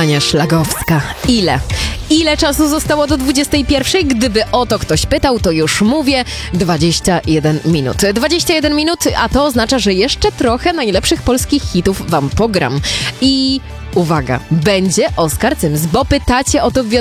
Ania Szlagowska. Ile czasu zostało do 21? Gdyby o to ktoś pytał, to już mówię 21 minut. 21 minut, a to oznacza, że jeszcze trochę najlepszych polskich hitów wam pogram. I uwaga, będzie Oskar Cyms, bo pytacie o to w